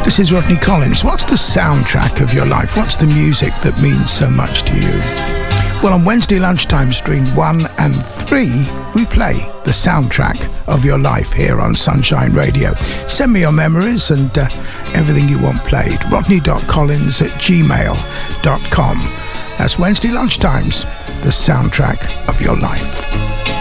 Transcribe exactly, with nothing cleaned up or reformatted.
This is Rodney Collins. What's the soundtrack of your life? What's the music that means so much to you? Well, on Wednesday lunchtime, stream one and three, we play the soundtrack of your life here on Sunshine Radio. Send me your memories and uh, everything you want played. rodney dot collins at gmail dot com. That's Wednesday lunchtimes, the soundtrack of your life.